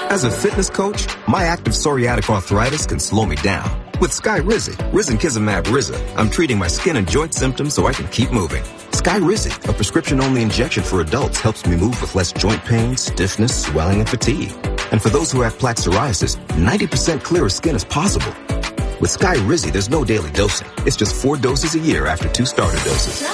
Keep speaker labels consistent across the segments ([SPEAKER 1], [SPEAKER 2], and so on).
[SPEAKER 1] As a fitness coach, my active psoriatic arthritis can slow me down. With Skyrizi, risankizumab Riza, I'm treating my skin and joint symptoms so I can keep moving. Skyrizi, a prescription-only injection for adults, helps me move with less joint pain, stiffness, swelling, and fatigue. And for those who have plaque psoriasis, 90% clearer skin is possible. With Skyrizi, there's no daily dosing. It's just 4 doses a year after 2 starter doses.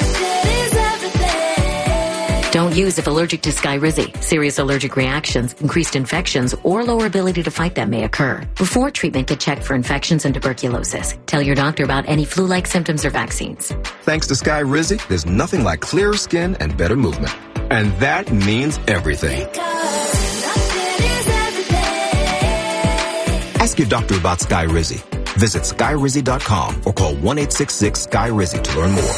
[SPEAKER 2] Don't use if allergic to Skyrizi. Serious allergic reactions, increased infections, or lower ability to fight them may occur. Before treatment, get checked for infections and tuberculosis. Tell your doctor about any flu-like symptoms or vaccines.
[SPEAKER 1] Thanks to Skyrizi, there's nothing like clearer skin and better movement. And that means everything. Ask your doctor about Skyrizi. Visit Skyrizi.com or call 1-866-SKY-RIZI to learn more.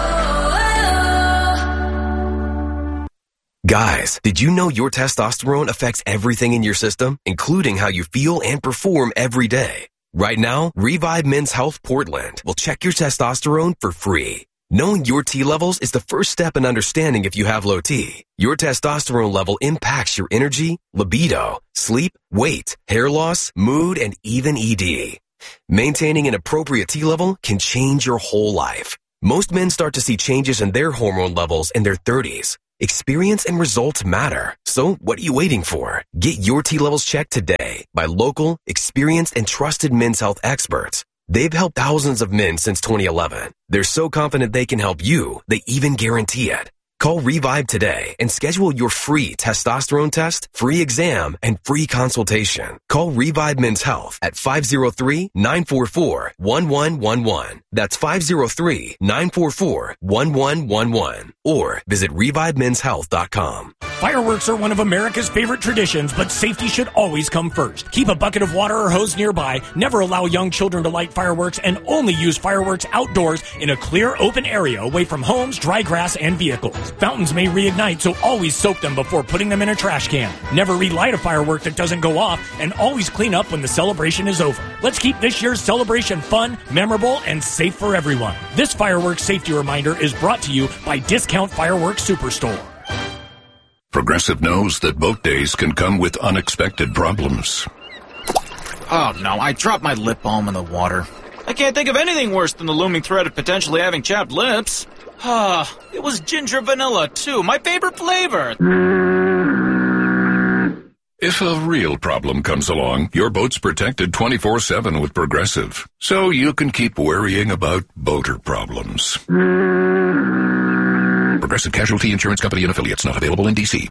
[SPEAKER 3] Guys, did you know your testosterone affects everything in your system, including how you feel and perform every day? Right now, Revive Men's Health Portland will check your testosterone for free. Knowing your T levels is the first step in understanding if you have low T. Your testosterone level impacts your energy, libido, sleep, weight, hair loss, mood, and even ED. Maintaining an appropriate T level can change your whole life. Most men start to see changes in their hormone levels in their 30s. Experience and results matter. So what are you waiting for? Get your T levels checked today by local, experienced, and trusted men's health experts. They've helped thousands of men since 2011. They're so confident they can help you, they even guarantee it. Call Revive today and schedule your free testosterone test, free exam, and free consultation. Call Revive Men's Health at 503-944-1111. That's 503-944-1111. Or visit ReviveMen'sHealth.com.
[SPEAKER 4] Fireworks are one of America's favorite traditions, but safety should always come first. Keep a bucket of water or hose nearby. Never allow young children to light fireworks, and only use fireworks outdoors in a clear, open area away from homes, dry grass, and vehicles. Fountains may reignite, so always soak them before putting them in a trash can. Never relight a firework that doesn't go off, and always clean up when the celebration is over. Let's keep this year's celebration fun, memorable, and safe for everyone. This fireworks safety reminder is brought to you by Discount Fireworks Superstore.
[SPEAKER 5] Progressive knows that boat days can come with unexpected problems.
[SPEAKER 6] Oh no, I dropped my lip balm in the water. I can't think of anything worse than the looming threat of potentially having chapped lips. It was ginger vanilla, too. My favorite flavor.
[SPEAKER 5] If a real problem comes along, your boat's protected 24/7 with Progressive, so you can keep worrying about boater problems. Progressive Casualty Insurance Company and Affiliates, not available in D.C.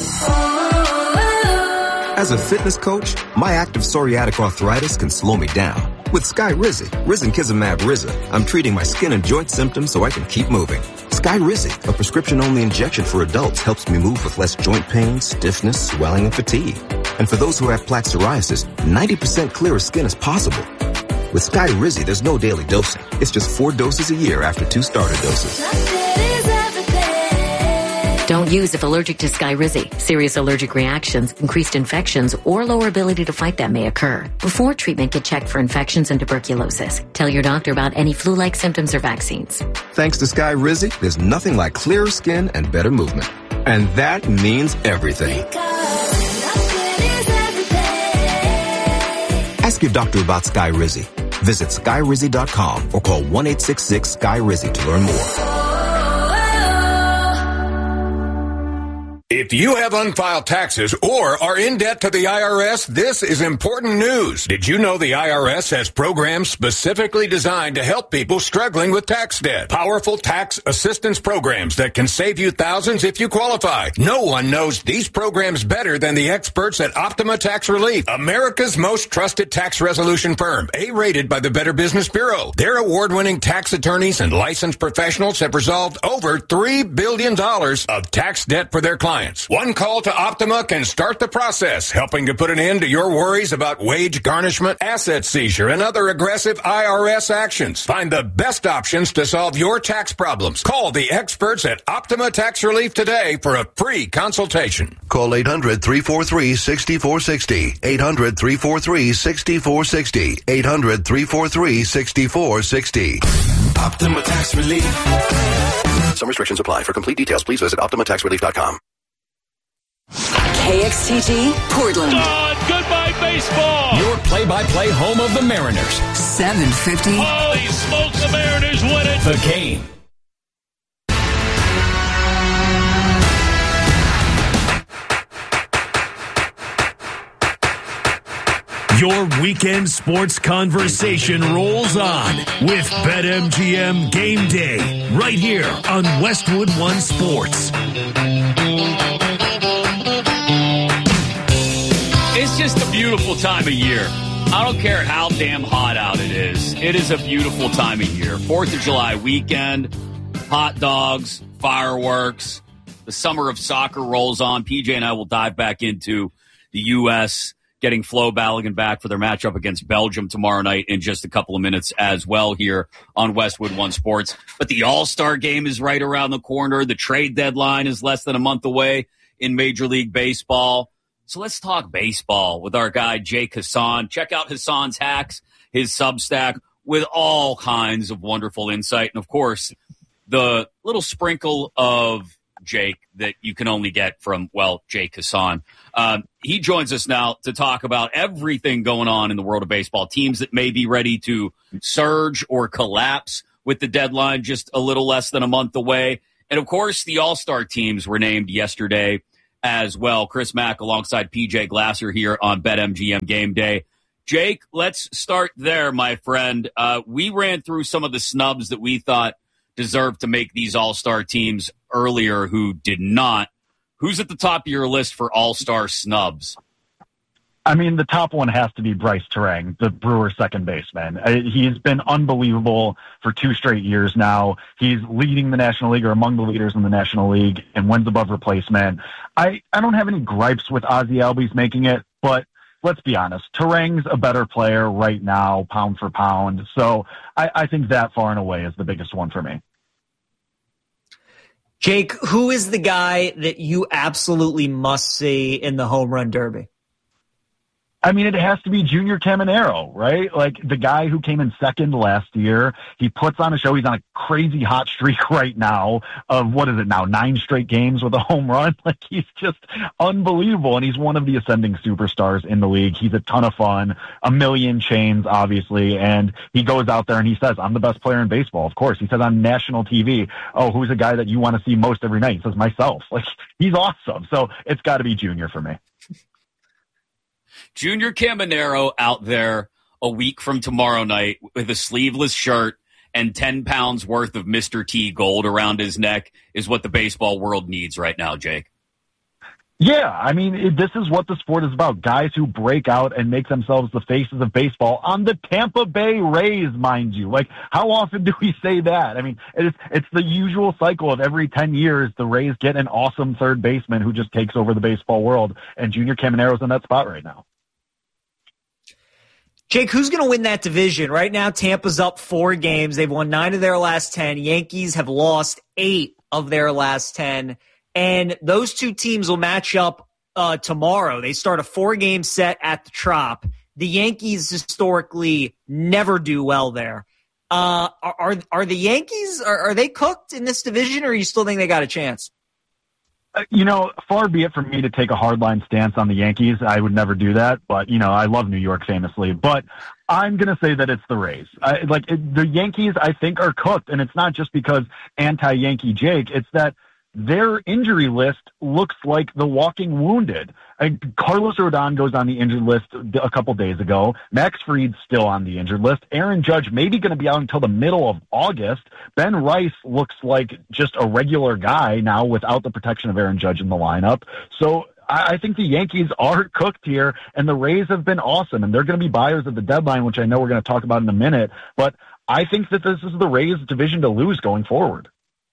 [SPEAKER 1] As a fitness coach, my active psoriatic arthritis can slow me down. With Skyrizi, risankizumab Riza, I'm treating my skin and joint symptoms so I can keep moving. Skyrizi, a prescription-only injection for adults, helps me move with less joint pain, stiffness, swelling, and fatigue. And for those who have plaque psoriasis, 90% clearer skin is possible. With Skyrizi, there's no daily dosing. It's just 4 doses a year after 2 starter doses.
[SPEAKER 2] Don't use if allergic to Skyrizi. Serious allergic reactions, increased infections, or lower ability to fight them may occur. Before treatment, get checked for infections and tuberculosis. Tell your doctor about any flu-like symptoms or vaccines.
[SPEAKER 1] Thanks to Skyrizi, there's nothing like clearer skin and better movement. And that means everything. Ask your doctor about Skyrizi. Visit Skyrizi.com or call 1-866-SKY-RIZI to learn more.
[SPEAKER 7] If you have unfiled taxes or are in debt to the IRS, this is important news. Did you know the IRS has programs specifically designed to help people struggling with tax debt? Powerful tax assistance programs that can save you thousands if you qualify. No one knows these programs better than the experts at Optima Tax Relief, America's most trusted tax resolution firm, A-rated by the Better Business Bureau. Their award-winning tax attorneys and licensed professionals have resolved over $3 billion of tax debt for their clients. One call to Optima can start the process, helping to put an end to your worries about wage garnishment, asset seizure, and other aggressive IRS actions. Find the best options to solve your tax problems. Call the experts at Optima Tax Relief today for a free consultation.
[SPEAKER 8] Call 800-343-6460. 800-343-6460. 800-343-6460.
[SPEAKER 9] Optima Tax Relief.
[SPEAKER 8] Some restrictions apply. For complete details, please visit OptimaTaxRelief.com.
[SPEAKER 10] KXTG, Portland. Goodbye, baseball.
[SPEAKER 11] Your play-by-play home of the Mariners.
[SPEAKER 12] 750.
[SPEAKER 10] Holy smokes, the Mariners win it.
[SPEAKER 11] The Game.
[SPEAKER 13] Your weekend sports conversation rolls on with BetMGM Game Day right here on Westwood One Sports.
[SPEAKER 14] It's just a beautiful time of year. I don't care how damn hot out it is. It is a beautiful time of year. 4th of July weekend, hot dogs, fireworks, the summer of soccer rolls on. PJ and I will dive back into the U.S., getting Flo Balogun back for their matchup against Belgium tomorrow night in just a couple of minutes as well here on Westwood One Sports. But the All-Star game is right around the corner. The trade deadline is less than a month away in Major League Baseball. So let's talk baseball with our guy, Jake Hassan. Check out Hassan's Hacks, his Substack, with all kinds of wonderful insight. And, of course, the little sprinkle of Jake that you can only get from, well, Jake Hassan. He joins us now to talk about everything going on in the world of baseball, teams that may be ready to surge or collapse with the deadline just a little less than a month away. And, of course, the All-Star teams were named yesterday as well. Chris Mack alongside PJ Glasser here on BetMGM Game Day. Jake, let's start there, my friend. We ran through some of the snubs that we thought deserved to make these All-Star teams earlier who did not. Who's at the top of your list for All-Star snubs?
[SPEAKER 15] I mean, the top one has to be Bryce Terang, the Brewers second baseman. He's been unbelievable for 2 straight years now. He's leading the National League or among the leaders in the National League and wins above replacement. I don't have any gripes with Ozzie Albies making it, but let's be honest. Terang's a better player right now, pound for pound. So I think that far and away is the biggest one for me.
[SPEAKER 16] Jake, who is the guy that you absolutely must see in the home run derby?
[SPEAKER 15] I mean, it has to be Junior Caminero, right? Like the guy who came in second last year. He puts on a show. He's on a crazy hot streak right now of, 9 straight games with a home run. Like he's just unbelievable. And he's one of the ascending superstars in the league. He's a ton of fun, a million chains, obviously. And he goes out there and he says, I'm the best player in baseball. Of course. He says on national TV, oh, who's a guy that you want to see most every night? He says, myself. Like he's awesome. So it's got to be Junior for me.
[SPEAKER 14] Junior Caminero out there a week from tomorrow night with a sleeveless shirt and 10 pounds worth of Mr. T gold around his neck is what the baseball world needs right now, Jake.
[SPEAKER 15] Yeah, I mean, this is what the sport is about. Guys who break out and make themselves the faces of baseball on the Tampa Bay Rays, mind you. Like, how often do we say that? I mean, it's the usual cycle of every 10 years, the Rays get an awesome third baseman who just takes over the baseball world, and Junior Caminero's in that spot right now.
[SPEAKER 16] Jake, who's going to win that division? Right now, Tampa's up 4 games. They've won 9 of their last 10. Yankees have lost 8 of their last 10. And those 2 teams will match up tomorrow. They start a 4-game set at the Trop. The Yankees historically never do well there. Are the Yankees, are they cooked in this division, or you still think they got a chance?
[SPEAKER 15] Far be it from me to take a hardline stance on the Yankees. I would never do that, but, I love New York famously. But I'm going to say that it's the Rays. The Yankees, I think, are cooked, and it's not just because anti-Yankee Jake. It's that their injury list looks like the walking wounded. Carlos Rodon goes on the injured list a couple days ago. Max Fried's still on the injured list. Aaron Judge maybe going to be out until the middle of August. Ben Rice looks like just a regular guy now without the protection of Aaron Judge in the lineup. So I think the Yankees are cooked here, and the Rays have been awesome, and they're going to be buyers at the deadline, which I know we're going to talk about in a minute. But I think that this is the Rays' division to lose going forward.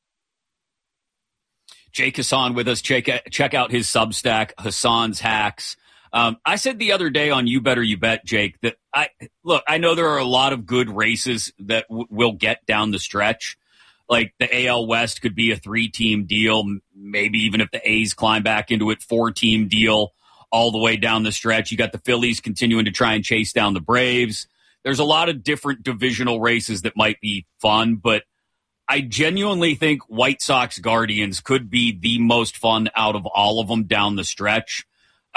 [SPEAKER 14] Jake Hassan with us. Check out his Substack, Hassan's Hacks. I said the other day on You Better You Bet, Jake, that I know there are a lot of good races that will get down the stretch. Like the AL West could be a 3-team deal, maybe even if the A's climb back into it, 4-team deal all the way down the stretch. You got the Phillies continuing to try and chase down the Braves. There's a lot of different divisional races that might be fun, but I genuinely think White Sox Guardians could be the most fun out of all of them down the stretch.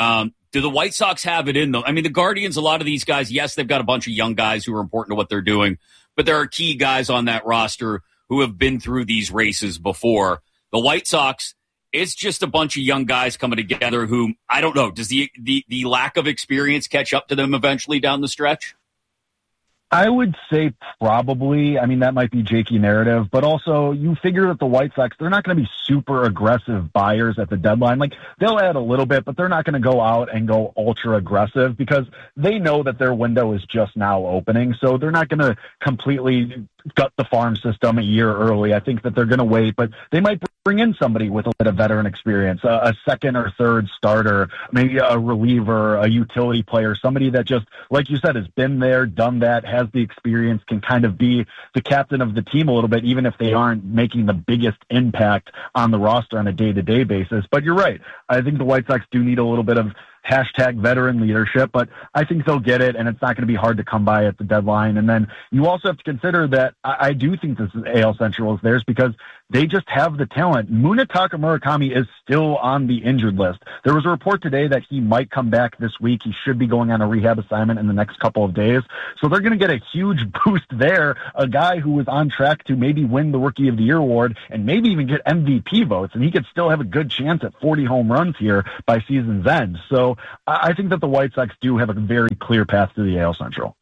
[SPEAKER 14] Do the White Sox have it in them? I mean, the Guardians, a lot of these guys, yes, they've got a bunch of young guys who are important to what they're doing, but there are key guys on that roster who have been through these races before. The White Sox, it's just a bunch of young guys coming together who, I don't know, does the lack of experience catch up to them eventually down the stretch?
[SPEAKER 15] I would say probably. I mean, that might be Jakey narrative, but also you figure that the White Sox, they're not going to be super aggressive buyers at the deadline. Like, they'll add a little bit, but they're not going to go out and go ultra aggressive because they know that their window is just now opening. So they're not going to completely gut the farm system a year early. I think that they're going to wait, but they might bring in somebody with a bit of veteran experience, a second or third starter, maybe a reliever, a utility player, somebody that just, like you said, has been there, done that, has the experience, can kind of be the captain of the team a little bit, even if they aren't making the biggest impact on the roster on a day-to-day basis. But you're right. I think the White Sox do need a little bit of #veteran leadership, but I think they'll get it, and it's not going to be hard to come by at the deadline. And then you also have to consider that I do think this is AL Central is theirs because they just have the talent. Munetaka Murakami is still on the injured list. There was a report today that he might come back this week. He should be going on a rehab assignment in the next couple of days. So they're going to get a huge boost there, a guy who was on track to maybe win the Rookie of the Year award and maybe even get MVP votes, and he could still have a good chance at 40 home runs here by season's end. So I think that the White Sox do have a very clear path to the AL Central.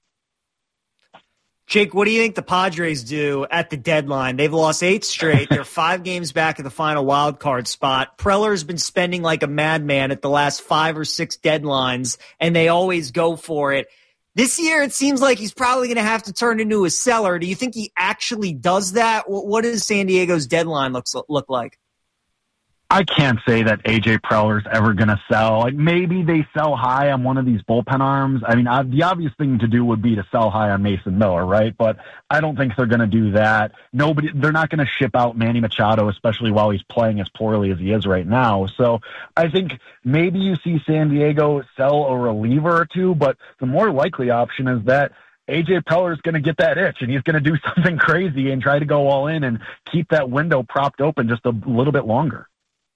[SPEAKER 16] Jake, what do you think the Padres do at the deadline? They've lost 8 straight. They're 5 games back at the final wild card spot. Preller's been spending like a madman at the last 5 or 6 deadlines, and they always go for it. This year, it seems like he's probably going to have to turn into a seller. Do you think he actually does that? What does San Diego's deadline look like?
[SPEAKER 15] I can't say that A.J. Preller's ever going to sell. Like, maybe they sell high on one of these bullpen arms. I mean, the obvious thing to do would be to sell high on Mason Miller, right? But I don't think they're going to do that. They're not going to ship out Manny Machado, especially while he's playing as poorly as he is right now. So I think maybe you see San Diego sell a reliever or two, but the more likely option is that A.J. Preller is going to get that itch, and he's going to do something crazy and try to go all in and keep that window propped open just a little bit longer.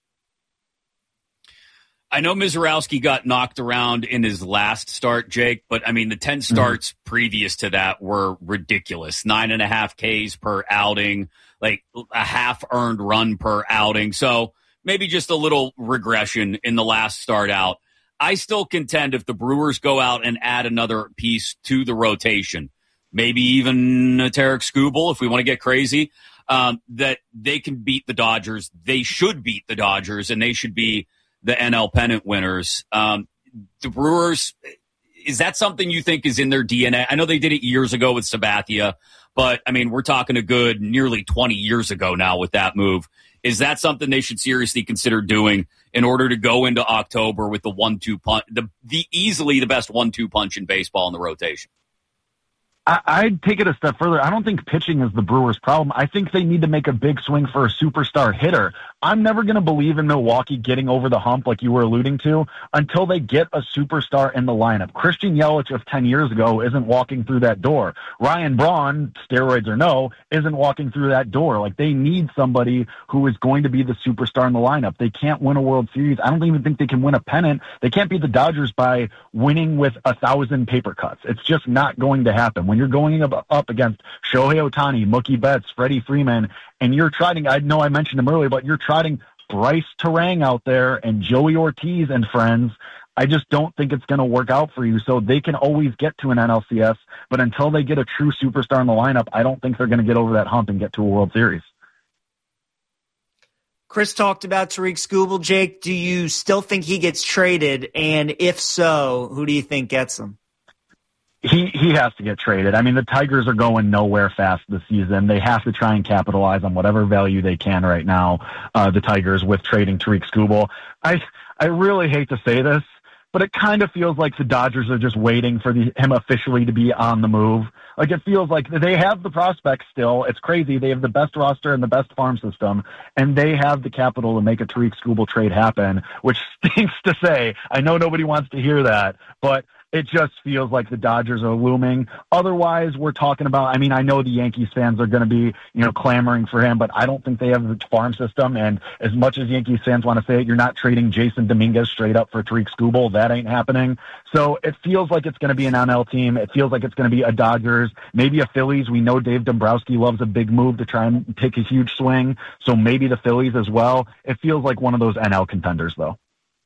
[SPEAKER 14] I know Mizorowski got knocked around in his last start, Jake, but I mean, the 10 starts previous to that were ridiculous. 9.5 Ks per outing, like a half earned run per outing. So maybe just a little regression in the last start out. I still contend if the Brewers go out and add another piece to the rotation, maybe even a Tarek Skubal, if we want to get crazy, that they can beat the Dodgers. They should beat the Dodgers, and they should be the NL pennant winners. The Brewers, is that something you think is in their DNA? I know they did it years ago with Sabathia, but I mean, we're talking a good nearly 20 years ago now with that move. Is that something they should seriously consider doing in order to go into October with the 1-2 punch, the easily the best 1-2 punch in baseball in the rotation?
[SPEAKER 15] I'd take it a step further. I don't think pitching is the Brewers' problem. I think they need to make a big swing for a superstar hitter. I'm never going to believe in Milwaukee getting over the hump like you were alluding to until they get a superstar in the lineup. Christian Yelich of 10 years ago isn't walking through that door. Ryan Braun, steroids or no, isn't walking through that door. Like, they need somebody who is going to be the superstar in the lineup. They can't win a World Series. I don't even think they can win a pennant. They can't beat the Dodgers by winning with 1,000 paper cuts. It's just not going to happen. When you're going up against Shohei Ohtani, Mookie Betts, Freddie Freeman, and you're trotting, I know I mentioned him earlier, but you're trotting Bryce Terang out there and Joey Ortiz and friends, I just don't think it's going to work out for you. So they can always get to an NLCS, but until they get a true superstar in the lineup, I don't think they're going to get over that hump and get to a World Series.
[SPEAKER 16] Chris talked about Tariq Skubal. Jake, do you still think he gets traded? And if so, who do you think gets him?
[SPEAKER 15] He has to get traded. I mean, the Tigers are going nowhere fast this season. They have to try and capitalize on whatever value they can right now, the Tigers, with trading Tariq Skubal. I really hate to say this, but it kind of feels like the Dodgers are just waiting for him officially to be on the move. Like, it feels like they have the prospects still. It's crazy. They have the best roster and the best farm system, and they have the capital to make a Tariq Skubal trade happen, which stinks to say. I know nobody wants to hear that, but it just feels like the Dodgers are looming. Otherwise, we're talking about, I mean, I know the Yankees fans are going to be, clamoring for him, but I don't think they have the farm system. And as much as Yankees fans want to say it, you're not trading Jason Dominguez straight up for Tariq Skubal. That ain't happening. So it feels like it's going to be an NL team. It feels like it's going to be a Dodgers, maybe a Phillies. We know Dave Dombrowski loves a big move to try and take a huge swing. So maybe the Phillies as well. It feels like one of those NL contenders, though.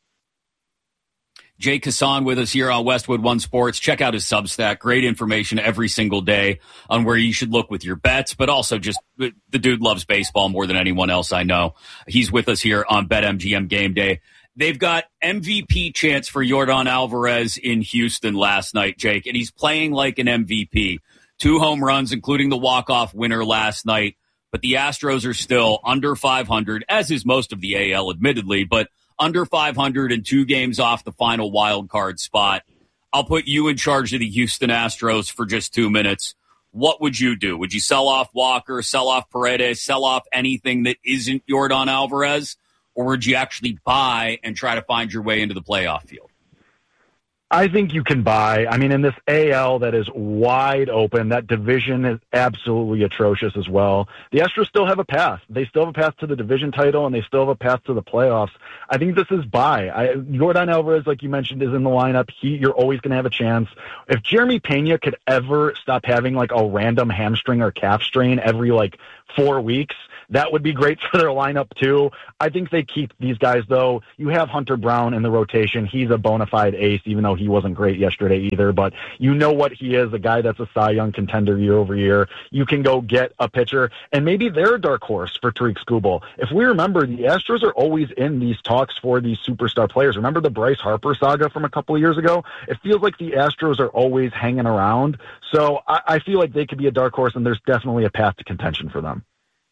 [SPEAKER 14] Jake Hassan with us here on Westwood One Sports. Check out his Substack. Great information every single day on where you should look with your bets, but also just the dude loves baseball more than anyone else I know. He's with us here on BetMGM Game Day. They've got MVP chance for Yordan Alvarez in Houston last night, Jake, and he's playing like an MVP. 2 home runs, including the walk-off winner last night, but the Astros are still under 500, as is most of the AL, admittedly, but under 500 and 2 games off the final wild card spot. I'll put you in charge of the Houston Astros for just 2 minutes. What would you do? Would you sell off Walker, sell off Paredes, sell off anything that isn't Yordan Alvarez? Or would you actually buy and try to find your way into the playoff field?
[SPEAKER 15] I think you can buy. I mean, in this AL that is wide open, that division is absolutely atrocious as well. The Astros still have a path. They still have a path to the division title, and they still have a path to the playoffs. I think this is buy. Yordan Alvarez, like you mentioned, is in the lineup. You're always going to have a chance. If Jeremy Pena could ever stop having like a random hamstring or calf strain every 4 weeks, that would be great for their lineup too. I think they keep these guys though. You have Hunter Brown in the rotation. He's a bona fide ace, even though he wasn't great yesterday either, but you know what he is, a guy that's a Cy Young contender year over year. You can go get a pitcher, and maybe they're a dark horse for Tariq Skubal. If we remember, the Astros are always in these talks for these superstar players. Remember the Bryce Harper saga from a couple of years ago? It feels like the Astros are always hanging around. So I feel like they could be a dark horse, and there's definitely a path to contention for them.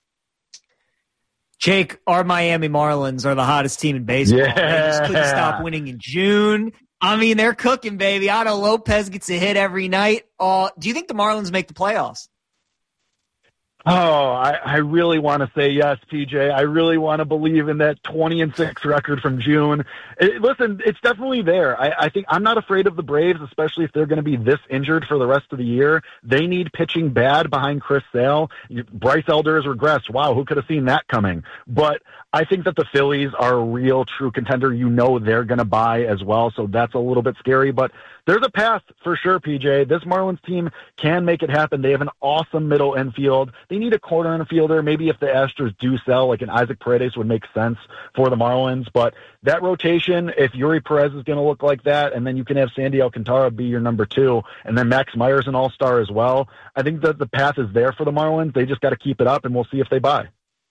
[SPEAKER 16] Jake, our Miami Marlins are the hottest team in baseball.
[SPEAKER 15] Yeah.
[SPEAKER 16] They just couldn't stop winning in June. I mean, they're cooking, baby. Otto Lopez gets a hit every night. Do you think the Marlins make the playoffs?
[SPEAKER 15] Oh, I really want to say yes, PJ. I really want to believe in that 20-6 record from June. Listen, it's definitely there. I think I'm not afraid of the Braves, especially if they're going to be this injured for the rest of the year. They need pitching bad behind Chris Sale. Bryce Elder has regressed. Wow, who could have seen that coming? But I think that the Phillies are a real true contender. You know they're going to buy as well, so that's a little bit scary. But there's a path for sure, PJ. This Marlins team can make it happen. They have an awesome middle infield. They need a corner infielder. Maybe if the Astros do sell, like an Isaac Paredes would make sense for the Marlins. But that rotation, if Yuri Perez is going to look like that, and then you can have Sandy Alcantara be your number 2, and then Max Meyer's an all-star as well, I think that the path is there for the Marlins. They just got to keep it up, and we'll see if they buy.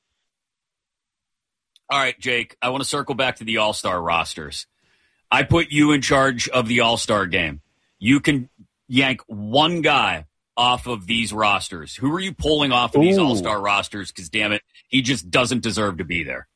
[SPEAKER 14] All right, Jake, I want to circle back to the all-star rosters. I put you in charge of the all-star game. You can yank one guy off of these rosters. Who are you pulling off of these all-star rosters? Because, damn it, he just doesn't deserve to be there.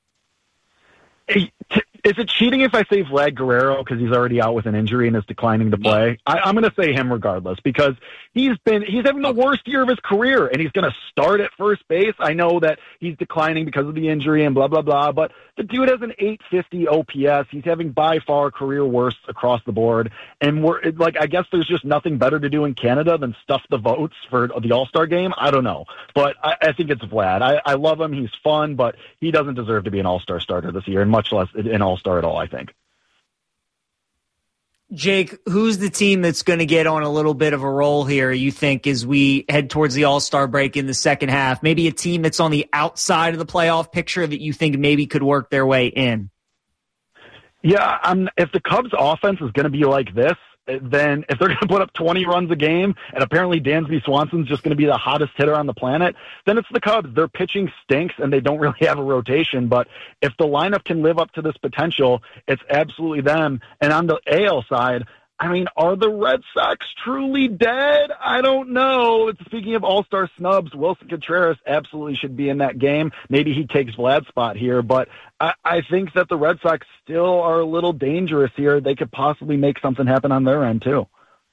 [SPEAKER 15] Is it cheating if I say Vlad Guerrero because he's already out with an injury and is declining to play? I'm going to say him regardless because he's having the worst year of his career, and he's going to start at first base. I know that he's declining because of the injury and blah, blah, blah, but the dude has an 850 OPS. He's having by far career worst across the board, and I guess there's just nothing better to do in Canada than stuff the votes for the All-Star game. I don't know, but I think it's Vlad. I love him. He's fun, but he doesn't deserve to be an All-Star starter this year, and much less an All-Star at all, I think.
[SPEAKER 16] Jake, who's the team that's going to get on a little bit of a roll here, you think, as we head towards the All-Star break in the second half? Maybe a team that's on the outside of the playoff picture that you think maybe could work their way in?
[SPEAKER 15] Yeah, if the Cubs' offense is going to be like this, then if they're going to put up 20 runs a game, and apparently Dansby Swanson's just going to be the hottest hitter on the planet, then it's the Cubs. Their pitching stinks, and they don't really have a rotation. But if the lineup can live up to this potential, it's absolutely them. And on the AL side, I mean, are the Red Sox truly dead? I don't know. Speaking of all-star snubs, Wilson Contreras absolutely should be in that game. Maybe he takes Vlad's spot here, but I think that the Red Sox still are a little dangerous here. They could possibly make something happen on their end, too.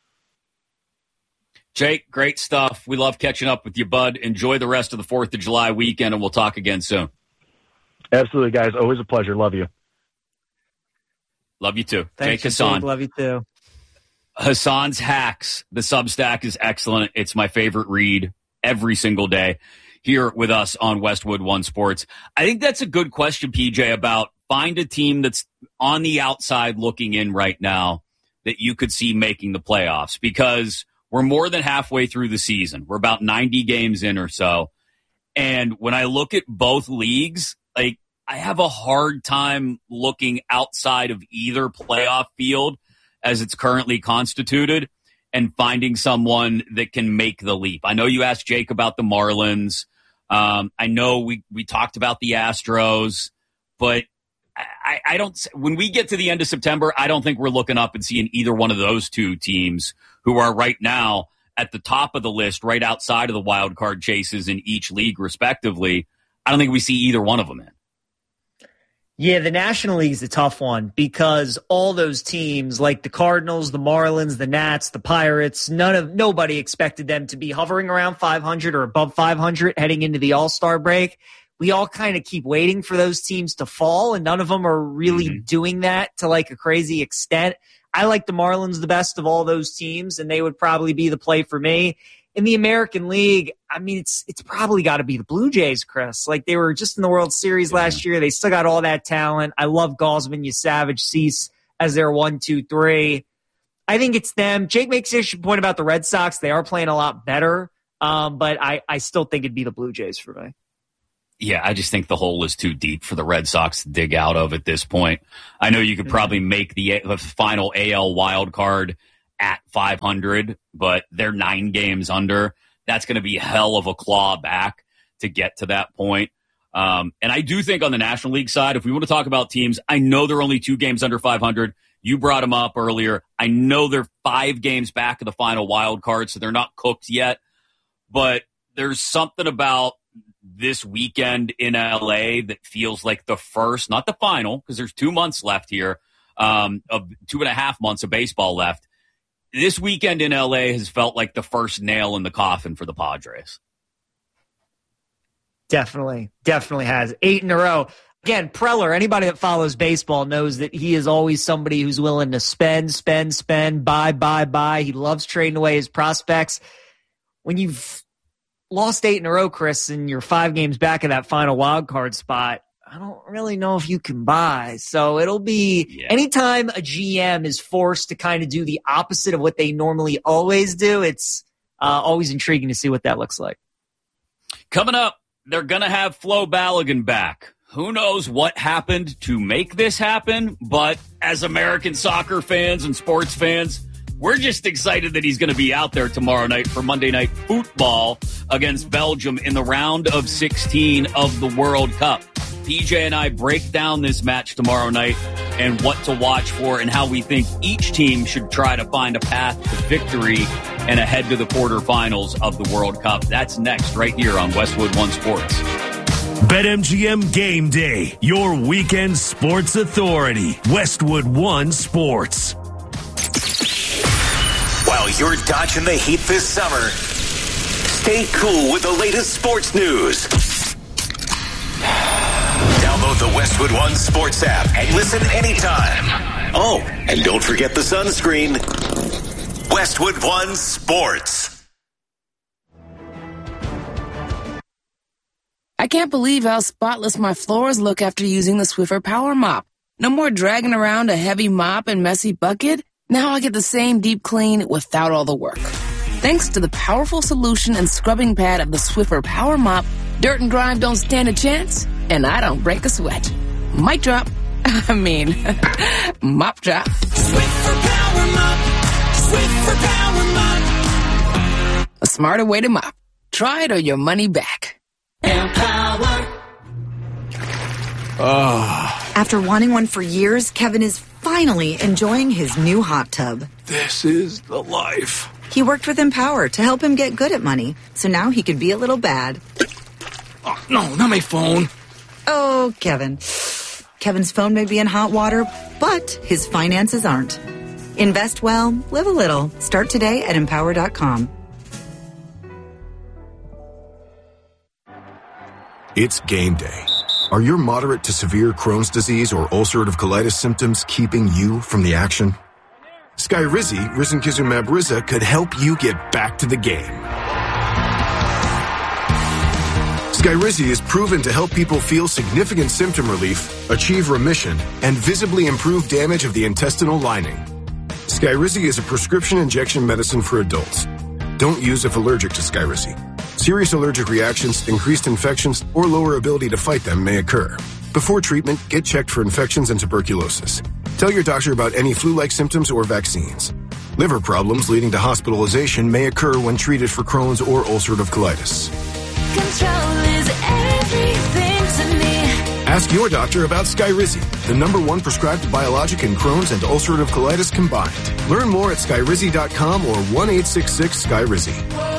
[SPEAKER 14] Jake, great stuff. We love catching up with you, bud. Enjoy the rest of the 4th of July weekend, and we'll talk again soon.
[SPEAKER 15] Absolutely, guys. Always a pleasure. Love you.
[SPEAKER 14] Love you, too.
[SPEAKER 16] Thanks,
[SPEAKER 14] Jake Hassan.
[SPEAKER 16] Love you, too.
[SPEAKER 14] Hassan's Hacks, the Substack is excellent. It's my favorite read every single day here with us on Westwood One Sports. I think that's a good question, PJ, about find a team that's on the outside looking in right now that you could see making the playoffs, because we're more than halfway through the season. We're about 90 games in or so. And when I look at both leagues, like, I have a hard time looking outside of either playoff field as it's currently constituted and finding someone that can make the leap. I know you asked Jake about the Marlins. I know we talked about the Astros, but I don't, when we get to the end of September, I don't think we're looking up and seeing either one of those two teams who are right now at the top of the list, right outside of the wild card chases in each league respectively. I don't think we see either one of them in.
[SPEAKER 16] Yeah, the National League's a tough one because all those teams like the Cardinals, the Marlins, the Nats, the Pirates, nobody expected them to be hovering around 500 or above 500 heading into the All-Star break. We all kind of keep waiting for those teams to fall, and none of them are really doing that to like a crazy extent. I like the Marlins the best of all those teams, and they would probably be the play for me. In the American League, I mean, it's probably got to be the Blue Jays, Chris. Like, they were just in the World Series last year. They still got all that talent. I love Gausman, Savage, Cease as their 1, 2, 3. I think it's them. Jake makes an interesting point about the Red Sox. They are playing a lot better, but I still think it'd be the Blue Jays for me.
[SPEAKER 14] Yeah, I just think the hole is too deep for the Red Sox to dig out of at this point. I know you could probably make the final AL wild card at 500, but they're 9 games under. That's going to be hell of a claw back to get to that point. And I do think on the National League side, if we want to talk about teams, I know they're only 2 games under 500. You brought them up earlier. I know they're 5 games back of the final wild card, so they're not cooked yet. But there's something about this weekend in LA that feels like the first, not the final, because there's 2 months left here, of 2.5 months of baseball left. This weekend in LA has felt like the first nail in the coffin for the Padres. Definitely has. 8 in a row. Again, Preller, anybody that follows baseball knows that he is always somebody who's willing to spend, buy. He loves trading away his prospects. When you've lost 8 in a row, Chris, and you're 5 games back of that final wild card spot, I don't really know if you can buy. So it'll be anytime a GM is forced to kind of do the opposite of what they normally always do, it's always intriguing to see what that looks like. Coming up, they're going to have Flo Balogun back. Who knows what happened to make this happen, but as American soccer fans and sports fans, we're just excited that he's going to be out there tomorrow night for Monday Night Football against Belgium in the round of 16 of the World Cup. PJ and I break down this match tomorrow night and what to watch for and how we think each team should try to find a path to victory and ahead to the quarterfinals of the World Cup. That's next right here on Westwood One Sports.
[SPEAKER 13] BetMGM Game Day, your weekend sports authority. Westwood One Sports.
[SPEAKER 12] While you're dodging the heat this summer, stay cool with the latest sports news. Download the Westwood One Sports app and listen anytime. Oh, and don't forget the sunscreen. Westwood One Sports.
[SPEAKER 17] I can't believe how spotless my floors look after using the Swiffer Power Mop. No more dragging around a heavy mop and messy bucket. Now I get the same deep clean without all the work. Thanks to the powerful solution and scrubbing pad of the Swiffer Power Mop, dirt and grime don't stand a chance, and I don't break a sweat. Mic drop. Mop drop.
[SPEAKER 18] Swiffer Power Mop. Swiffer Power Mop.
[SPEAKER 17] A smarter way to mop. Try it or your money back.
[SPEAKER 18] Empower.
[SPEAKER 19] After wanting one for years, Kevin is finally enjoying his new hot tub.
[SPEAKER 20] This is the life.
[SPEAKER 19] He worked with Empower to help him get good at money, so now he could be a little bad.
[SPEAKER 20] Oh, no, not my phone.
[SPEAKER 19] Oh, Kevin. Kevin's phone may be in hot water, but his finances aren't. Invest well, live a little. Start today at Empower.com.
[SPEAKER 21] It's game day. Are your moderate to severe Crohn's disease or ulcerative colitis symptoms keeping you from the action? Skyrizi, risankizumab Riza, could help you get back to the game. Skyrizi is proven to help people feel significant symptom relief, achieve remission, and visibly improve damage of the intestinal lining. Skyrizi is a prescription injection medicine for adults. Don't use if allergic to Skyrizi. Serious allergic reactions, increased infections, or lower ability to fight them may occur. Before treatment, get checked for infections and tuberculosis. Tell your doctor about any flu-like symptoms or vaccines. Liver problems leading to hospitalization may occur when treated for Crohn's or ulcerative colitis.
[SPEAKER 18] Control is everything to me.
[SPEAKER 21] Ask your doctor about Skyrizi, the #1 prescribed biologic in Crohn's and ulcerative colitis combined. Learn more at skyrizi.com or 1-866-SKYRIZI.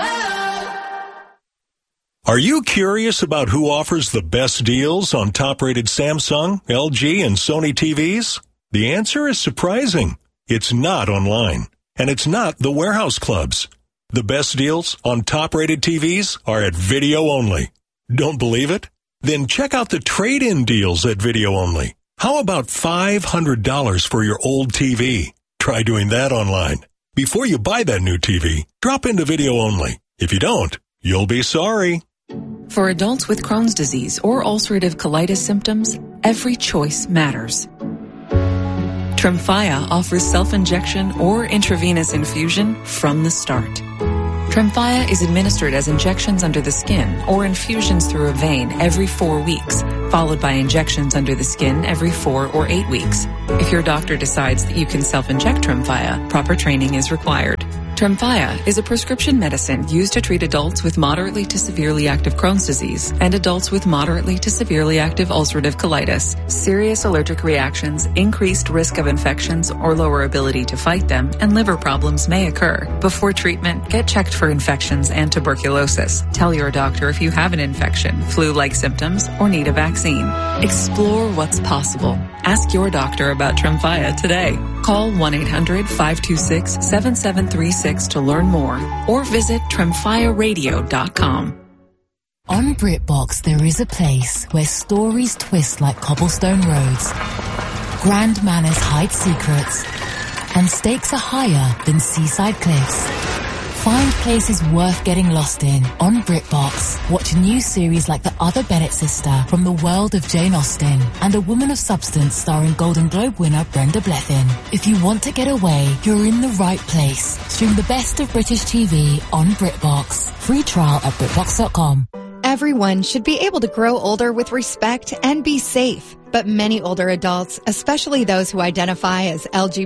[SPEAKER 13] Are you curious about who offers the best deals on top-rated Samsung, LG, and Sony TVs? The answer is surprising. It's not online, and it's not the warehouse clubs. The best deals on top-rated TVs are at Video Only. Don't believe it? Then check out the trade-in deals at Video Only. How about $500 for your old TV? Try doing that online. Before you buy that new TV, drop into Video Only. If you don't, you'll be sorry.
[SPEAKER 3] For adults with Crohn's disease or ulcerative colitis symptoms, every choice matters. Tremfya offers self-injection or intravenous infusion from the start. Tremfya is administered as injections under the skin or infusions through a vein every 4 weeks, followed by injections under the skin every 4 or 8 weeks. If your doctor decides that you can self-inject Tremfya, proper training is required. Tremfya is a prescription medicine used to treat adults with moderately to severely active Crohn's disease and adults with moderately to severely active ulcerative colitis. Serious allergic reactions, increased risk of infections or lower ability to fight them, and liver problems may occur. Before treatment, get checked for infections and tuberculosis. Tell your doctor if you have an infection, flu-like symptoms, or need a vaccine. Explore what's possible. Ask your doctor about Tremfya today. Call 1-800-526-7736 to learn more or visit TremfyaRadio.com.
[SPEAKER 22] On BritBox, there is a place where stories twist like cobblestone roads, grand manners hide secrets, and stakes are higher than seaside cliffs. Find places worth getting lost in on BritBox. Watch new series like The Other Bennett Sister from the world of Jane Austen and A Woman of Substance starring Golden Globe winner Brenda Blethyn. If you want to get away, you're in the right place. Stream the best of British TV on BritBox. Free trial at BritBox.com.
[SPEAKER 23] Everyone should be able to grow older with respect and be safe. But many older adults, especially those who identify as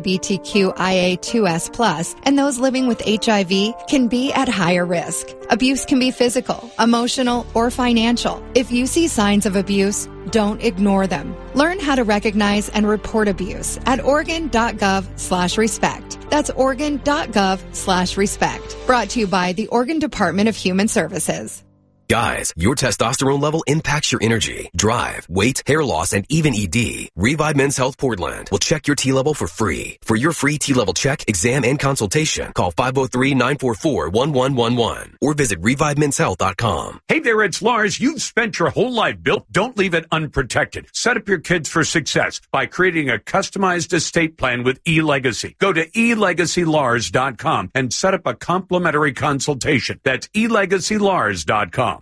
[SPEAKER 23] LGBTQIA2S+, and those living with HIV, can be at higher risk. Abuse can be physical, emotional, or financial. If you see signs of abuse, don't ignore them. Learn how to recognize and report abuse at Oregon.gov/respect. That's Oregon.gov/respect. Brought to you by the Oregon Department of Human Services.
[SPEAKER 8] Guys, your testosterone level impacts your energy, drive, weight, hair loss, and even ED. Revive Men's Health Portland will check your T-level for free. For your free T-level check, exam, and consultation, call 503-944-1111 or visit ReviveMen'sHealth.com.
[SPEAKER 24] Hey there, it's Lars. You've spent your whole life built. Don't leave it unprotected. Set up your kids for success by creating a customized estate plan with eLegacy. Go to eLegacyLars.com and set up a complimentary consultation. That's eLegacyLars.com.